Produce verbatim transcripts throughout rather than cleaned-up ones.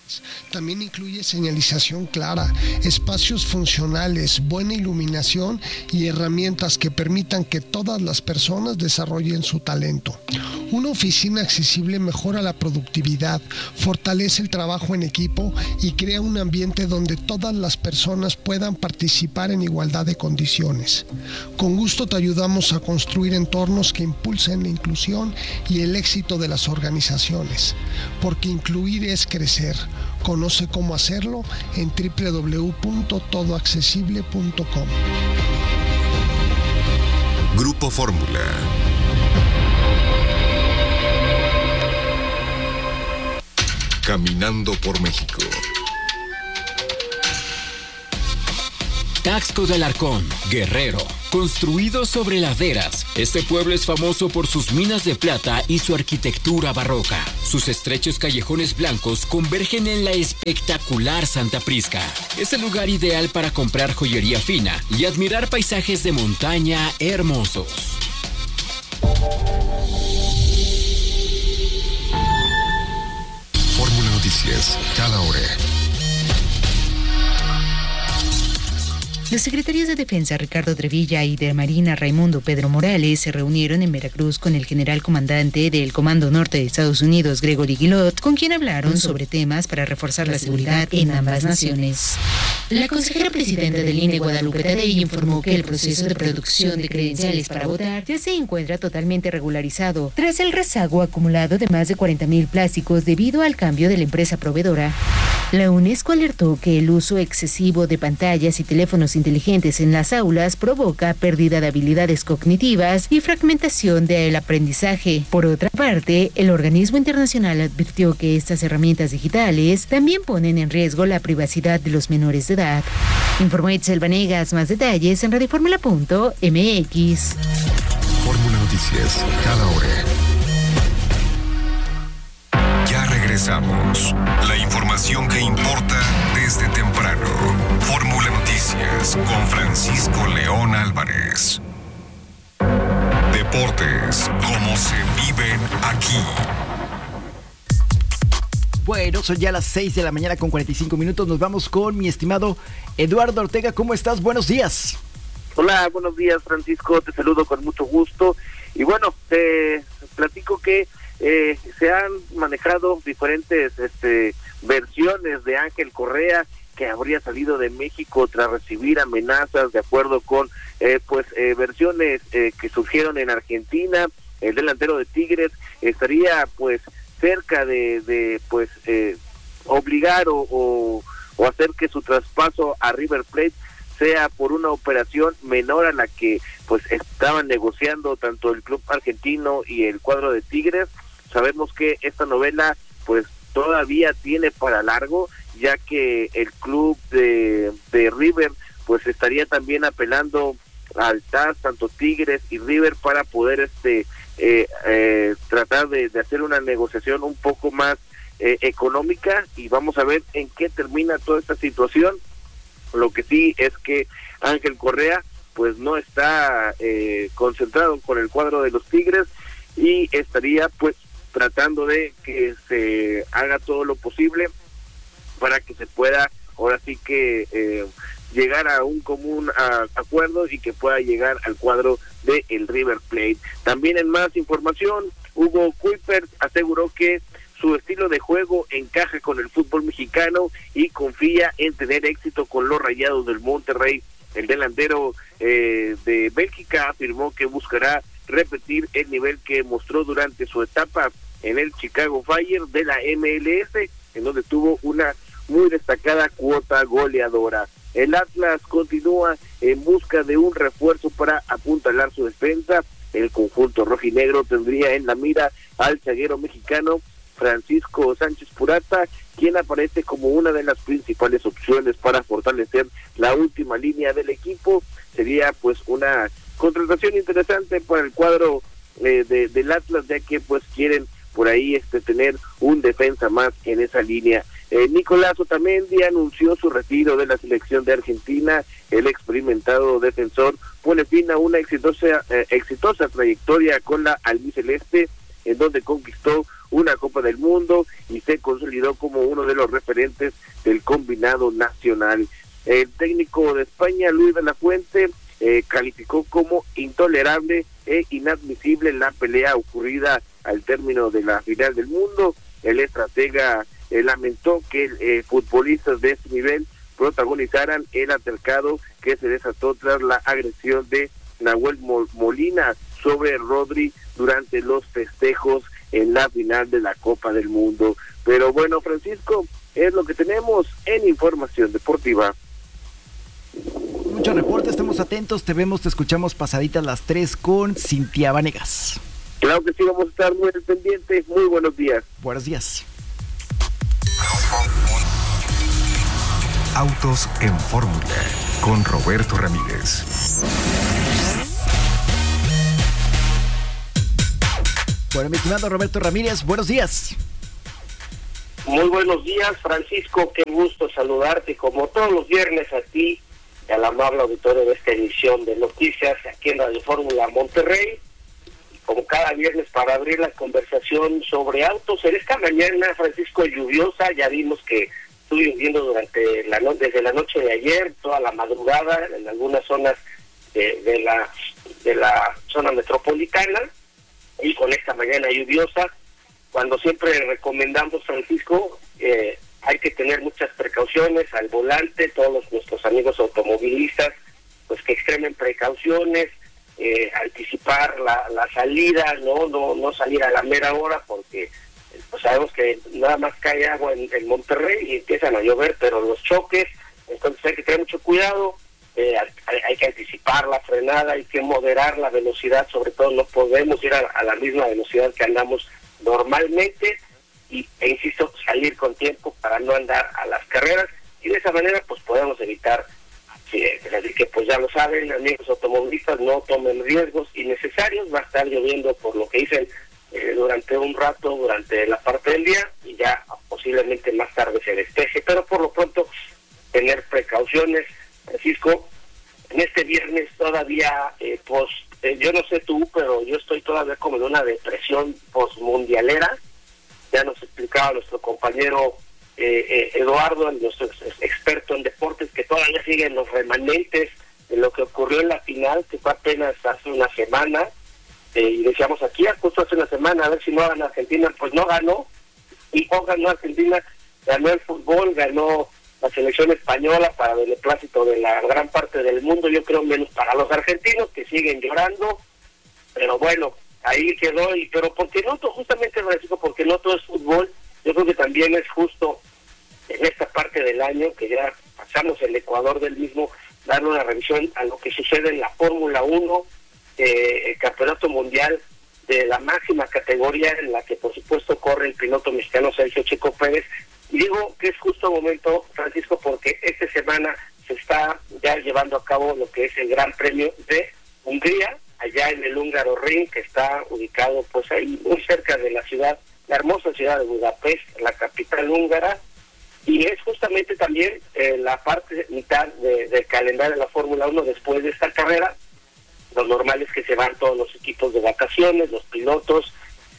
También incluye señalización clara, espacios funcionales, buena iluminación y herramientas que permitan que todas las personas desarrollen su talento. Una oficina accesible mejora la productividad, fortalece el trabajo en equipo y crea un ambiente donde todas las personas puedan participar en igualdad de condiciones. Con gusto te ayudamos a construir entornos que impulsen la inclusión y el éxito de las organizaciones, porque incluir es crecer. Conoce cómo hacerlo en doble u doble u doble u punto todo accesible punto com. Grupo Fórmula. Caminando por México. Taxco de Alarcón, Guerrero. Construido sobre laderas, este pueblo es famoso por sus minas de plata y su arquitectura barroca. Sus estrechos callejones blancos convergen en la espectacular Santa Prisca. Es el lugar ideal para comprar joyería fina y admirar paisajes de montaña hermosos. Fórmula Noticias, cada hora. Los secretarios de Defensa Ricardo Trevilla y de Marina Raimundo Pedro Morales se reunieron en Veracruz con el general comandante del Comando Norte de Estados Unidos, Gregory Guilot, con quien hablaron sobre temas para reforzar la seguridad en ambas naciones. La consejera presidenta del I N E, Guadalupe Tadei, informó que el proceso de producción de credenciales para votar ya se encuentra totalmente regularizado tras el rezago acumulado de más de cuarenta mil plásticos debido al cambio de la empresa proveedora. La UNESCO alertó que el uso excesivo de pantallas y teléfonos inteligentes en las aulas provoca pérdida de habilidades cognitivas y fragmentación del aprendizaje. Por otra parte, el organismo internacional advirtió que estas herramientas digitales también ponen en riesgo la privacidad de los menores de edad. Informó Itzel Vanegas. Más detalles en radioformula punto m x. Fórmula Noticias, cada hora. Ya regresamos. La información que importa desde temprano. Fórmula Noticias con Francisco León Álvarez. Deportes, como se viven aquí. Bueno, son ya las seis de la mañana con cuarenta y cinco minutos. Nos vamos con mi estimado Eduardo Ortega. ¿Cómo estás? Buenos días. Hola, buenos días, Francisco. Te saludo con mucho gusto. Y bueno, te platico que eh, se han manejado diferentes este, versiones de Ángel Correa, que habría salido de México tras recibir amenazas, de acuerdo con eh, pues eh, versiones eh, que surgieron en Argentina. El delantero de Tigres estaría pues cerca de, de pues eh, obligar o, o, o hacer que su traspaso a River Plate sea por una operación menor a la que pues estaban negociando tanto el club argentino y el cuadro de Tigres. Sabemos que esta novela pues todavía tiene para largo, ya que el club de, de River pues estaría también apelando al T A S, tanto Tigres y River, para poder este eh, eh, tratar de, de hacer una negociación un poco más eh, económica, y vamos a ver en qué termina toda esta situación. Lo que sí es que Ángel Correa pues no está eh, concentrado con el cuadro de los Tigres y estaría pues tratando de que se haga todo lo posible para que se pueda ahora sí que eh, llegar a un común a, acuerdo y que pueda llegar al cuadro de el River Plate. También en más información, Hugo Kuipers aseguró que su estilo de juego encaja con el fútbol mexicano y confía en tener éxito con los Rayados del Monterrey. El delantero eh, de Bélgica afirmó que buscará repetir el nivel que mostró durante su etapa en el Chicago Fire de la M L S, en donde tuvo una muy destacada cuota goleadora. El Atlas continúa en busca de un refuerzo para apuntalar su defensa. El conjunto rojinegro tendría en la mira al zaguero mexicano Francisco Sánchez Purata, quien aparece como una de las principales opciones para fortalecer la última línea del equipo. Sería pues una contratación interesante para el cuadro eh, de, del Atlas, ya que pues quieren por ahí este tener un defensa más en esa línea. Eh, Nicolás Otamendi anunció su retiro de la selección de Argentina. El experimentado defensor pone fin a una exitosa, eh, exitosa trayectoria con la albiceleste, en donde conquistó una Copa del Mundo y se consolidó como uno de los referentes del combinado nacional. El técnico de España, Luis de la Fuente, eh, calificó como intolerable e inadmisible la pelea ocurrida al término de la final del mundo. El estratega eh, lamentó que eh, futbolistas de este nivel protagonizaran el altercado que se desató tras la agresión de Nahuel Molina sobre Rodri durante los festejos en la final de la Copa del Mundo. Pero bueno, Francisco, es lo que tenemos en Información Deportiva. Mucho reporte, estamos atentos, te vemos, te escuchamos pasaditas las tres con Cintia Vanegas. Claro que sí, vamos a estar muy pendientes. Muy buenos días. Buenos días. Autos en Fórmula con Roberto Ramírez. Bueno, mi estimado Roberto Ramírez, buenos días. Muy buenos días, Francisco, qué gusto saludarte como todos los viernes a ti y al amable auditorio de esta emisión de noticias aquí en Radio Fórmula Monterrey, como cada viernes para abrir la conversación sobre autos. En esta mañana, Francisco, lluviosa, ya vimos que estuvo lloviendo durante la no- desde la noche de ayer, toda la madrugada, en algunas zonas de, de la de la zona metropolitana, y con esta mañana lluviosa, cuando siempre recomendamos, Francisco, eh, hay que tener muchas precauciones al volante, todos nuestros amigos automovilistas, pues que extremen precauciones, eh, anticipar la, la salida, no no no salir a la mera hora, porque pues sabemos que nada más cae agua en, en Monterrey y empiezan a llover, pero los choques, entonces hay que tener mucho cuidado, eh, hay, hay que anticipar la frenada, hay que moderar la velocidad, sobre todo no podemos ir a, a la misma velocidad que andamos normalmente, y e insisto, salir con tiempo para no andar a las carreras, y de esa manera pues podemos evitar, eh, así que pues ya lo saben, amigos automovilistas, no tomen riesgos innecesarios. Va a estar lloviendo, por lo que dicen, eh, durante un rato, durante la parte del día, y ya posiblemente más tarde se despeje, pero por lo pronto tener precauciones, Francisco. En este viernes todavía, eh, post, eh, yo no sé tú, pero yo estoy todavía como en una depresión postmundialera. Ya nos explicaba nuestro compañero eh, eh, Eduardo, nuestro ex experto en deportes, que todavía siguen los remanentes de lo que ocurrió en la final, que fue apenas hace una semana, eh, y decíamos aquí, justo hace una semana, a ver si no gana Argentina. Pues no ganó, y no ganó Argentina, ganó el fútbol, ganó la selección española para beneplácito de la gran parte del mundo, yo creo menos para los argentinos, que siguen llorando, pero bueno, ahí quedó. Y pero porque no, justamente, Francisco, porque no todo es fútbol, yo creo que también es justo en esta parte del año, que ya pasamos el Ecuador del mismo, darle una revisión a lo que sucede en la Fórmula uno, eh, el campeonato mundial de la máxima categoría, en la que por supuesto corre el piloto mexicano Sergio Checo Pérez. Y digo que es justo el momento, Francisco, porque esta semana se está ya llevando a cabo lo que es el Gran Premio de Hungría, allá en el Húngaro Ring, que está ubicado pues ahí muy cerca de la ciudad, la hermosa ciudad de Budapest, la capital húngara, y es justamente también eh, la parte mitad de, del calendario de la Fórmula uno después de esta carrera. Lo normal es que se van todos los equipos de vacaciones, los pilotos,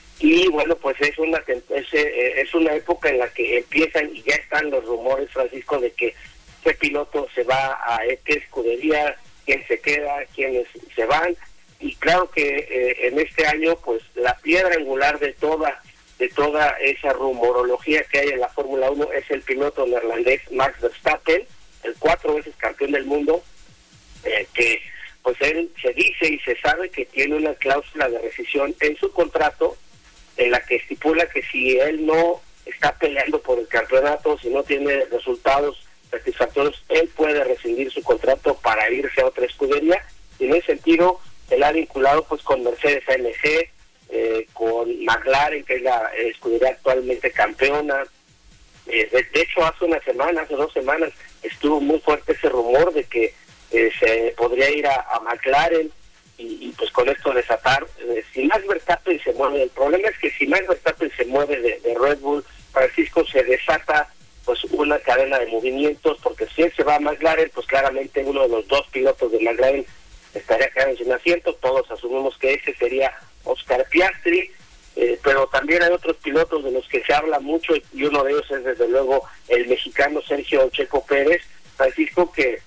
y bueno, pues es una es, es una época en la que empiezan y ya están los rumores, Francisco, de que qué piloto se va a qué escudería, quién se queda, quiénes se van. Y claro que eh, en este año pues la piedra angular de toda de toda esa rumorología que hay en la Fórmula uno es el piloto neerlandés Max Verstappen, el cuatro veces campeón del mundo, eh, que pues él se dice y se sabe que tiene una cláusula de rescisión en su contrato, en la que estipula que si él no está peleando por el campeonato, si no tiene resultados satisfactorios, él puede rescindir su contrato para irse a otra escudería. Y en ese sentido, él ha vinculado pues con Mercedes A M G, eh, con McLaren, que es la escudería actualmente campeona. Eh, de, de hecho, hace una semana, hace dos semanas, estuvo muy fuerte ese rumor de que eh, se podría ir a, a McLaren. Y, y pues con esto desatar, eh, si Max Verstappen se mueve, el problema es que si Max Verstappen se mueve de, de Red Bull, Francisco, se desata pues una cadena de movimientos, porque si él se va a McLaren, pues claramente uno de los dos pilotos de McLaren estaría quedando sin asiento. Todos asumimos que ese sería Oscar Piastri, eh, pero también hay otros pilotos de los que se habla mucho, y uno de ellos es desde luego el mexicano Sergio Checo Pérez, Francisco, que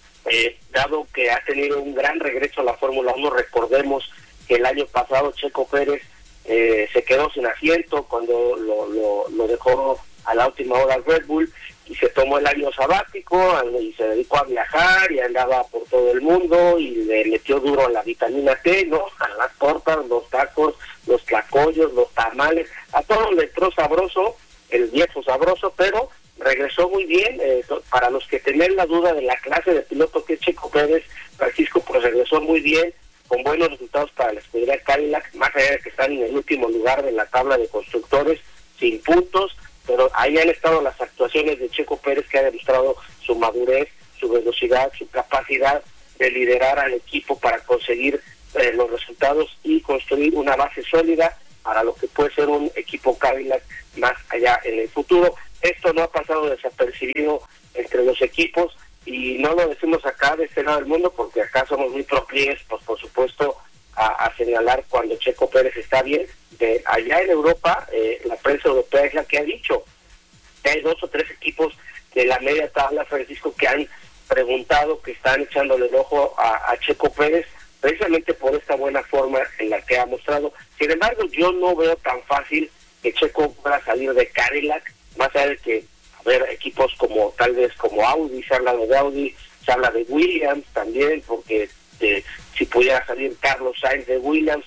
eh, dado que ha tenido un gran regreso a la Fórmula uno, recordemos que el año pasado Checo Pérez eh, se quedó sin asiento cuando lo, lo, lo dejó a la última hora Red Bull, y se tomó el año sabático y se dedicó a viajar y andaba por todo el mundo y le metió duro a la vitamina T, ¿no? A las tortas, los tacos, los tlacoyos, los tamales, a todo le entró sabroso, el viejo sabroso, pero regresó muy bien. Eh, para los que tenían la duda de la clase de piloto que es Checo Pérez, Francisco, pues regresó muy bien, con buenos resultados para la escudería Cadillac, más allá de que están en el último lugar de la tabla de constructores, sin puntos, pero ahí han estado las actuaciones de Checo Pérez, que ha demostrado su madurez, su velocidad, su capacidad de liderar al equipo para conseguir eh, los resultados y construir una base sólida para lo que puede ser un equipo Cadillac más allá en el futuro. Esto no ha pasado desapercibido entre los equipos, y no lo decimos acá de este lado del mundo porque acá somos muy proclives, pues por supuesto, a, a señalar cuando Checo Pérez está bien. De allá en Europa, eh, la prensa europea es la que ha dicho que hay dos o tres equipos de la media tabla, Francisco, que han preguntado, que están echándole el ojo a, a Checo Pérez, precisamente por esta buena forma en la que ha mostrado. Sin embargo, yo no veo tan fácil que Checo pueda salir de Cadillac, más allá de que, a ver, equipos como tal vez como Audi, se habla de Audi, se habla de Williams también, porque eh, si pudiera salir Carlos Sainz de Williams,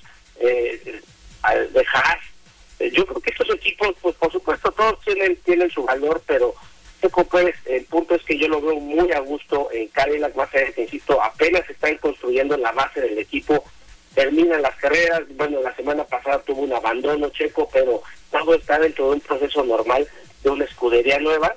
eh, de Haas, eh, yo creo que estos equipos, pues por supuesto todos tienen tienen su valor, pero Checo Pérez, el punto es que yo lo veo muy a gusto en Cadillac, más allá de que, insisto, apenas están construyendo la base del equipo, terminan las carreras. Bueno, la semana pasada tuvo un abandono Checo, pero todo está dentro de un proceso normal de una escudería nueva,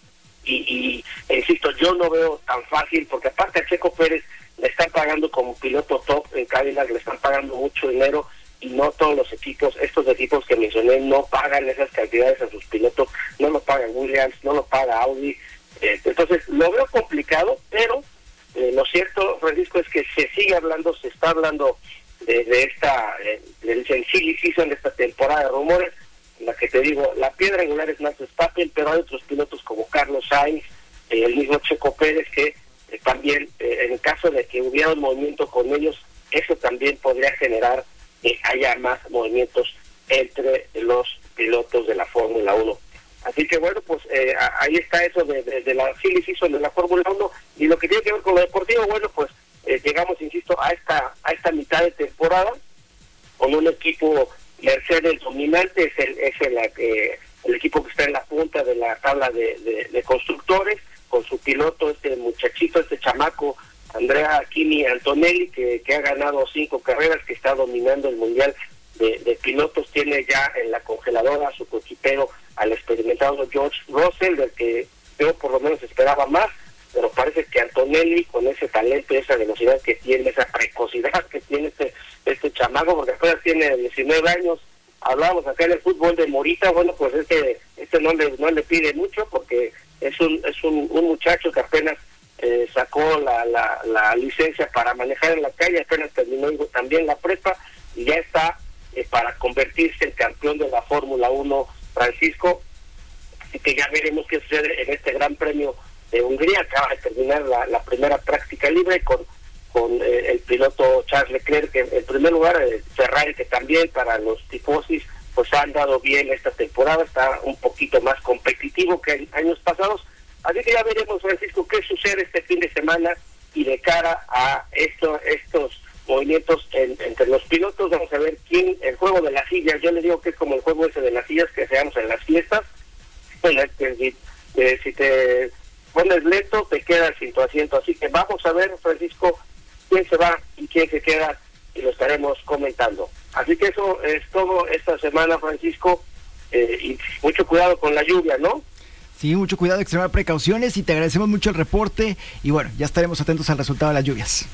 y, y insisto, yo no veo tan fácil, porque aparte a Checo Pérez le están pagando como piloto top en Cadillac, le están pagando mucho dinero, y no todos los equipos, estos equipos que mencioné, no pagan esas cantidades a sus pilotos, no lo paga Williams, no lo paga Audi, eh, entonces lo veo complicado, pero eh, lo cierto, Francisco, es que se sigue hablando, se está hablando de, de esta, eh, del silly season, de esta temporada de rumores, en la que te digo, la piedra angular es Max Verstappen, pero hay otros pilotos como Carlos Sainz, eh, el mismo Checo Pérez, que eh, también, eh, en el caso de que hubiera un movimiento con ellos, eso también podría generar que haya más movimientos entre los pilotos de la Fórmula uno. Así que bueno, pues eh, ahí está eso de, de, de la silly season de la Fórmula uno, y lo que tiene que ver con lo deportivo, bueno, pues eh, llegamos, insisto, a esta a esta mitad de temporada con un equipo Mercedes dominante, es el es el, eh, el equipo que está en la punta de la tabla de, de, de constructores, con su piloto, este muchachito, este chamaco, Andrea Kimi Antonelli, que, que ha ganado cinco carreras, que está dominando el mundial de, de pilotos. Tiene ya en la congeladora a su coequipero al experimentado George Russell, del que yo por lo menos esperaba más, pero parece que Antonelli, con ese talento y esa velocidad que tiene, esa precocidad que tiene este este chamaco, porque apenas tiene diecinueve años, hablábamos acá en el fútbol de Morita, bueno, pues este este no le no le pide mucho, porque es un es un, un muchacho que apenas eh, sacó la, la la licencia para manejar en la calle, apenas terminó también la prepa, y ya está eh, para convertirse en campeón de la Fórmula uno, Francisco. Así que ya veremos qué sucede en este Gran Premio de Hungría. Acaba de terminar la, la primera práctica libre con con eh, el piloto Charles Leclerc en primer lugar, eh, Ferrari, que también para los tifosis pues han dado bien esta temporada, está un poquito más competitivo que en años pasados. Así que ya veremos, Francisco, qué sucede este fin de semana, y de cara a esto, estos movimientos en, entre los pilotos, vamos a ver quién, el juego de las sillas, yo le digo que es como el juego ese de las sillas que hacemos en las fiestas. Bueno, si, eh, si te pones lento, te quedas sin tu asiento, así que vamos a ver, Francisco, quién se va y quién se queda, y lo estaremos comentando. Así que eso es todo esta semana, Francisco, eh, y mucho cuidado con la lluvia, ¿no? Sí, mucho cuidado, extremar precauciones, y te agradecemos mucho el reporte, y bueno, ya estaremos atentos al resultado de las lluvias.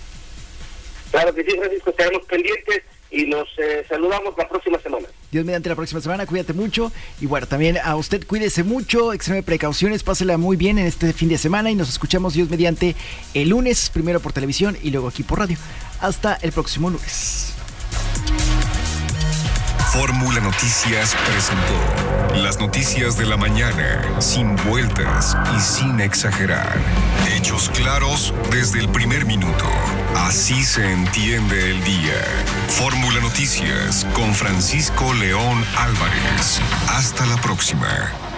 Claro que sí, Francisco, estaremos pendientes y nos eh, saludamos la próxima semana. Dios mediante, la próxima semana, cuídate mucho, y bueno, también a usted cuídese mucho, extreme precauciones, pásela muy bien en este fin de semana, y nos escuchamos, Dios mediante, el lunes, primero por televisión y luego aquí por radio. Hasta el próximo lunes. Fórmula Noticias presentó las noticias de la mañana, sin vueltas y sin exagerar. Hechos claros desde el primer minuto. Así se entiende el día. Fórmula Noticias con Francisco León Álvarez. Hasta la próxima.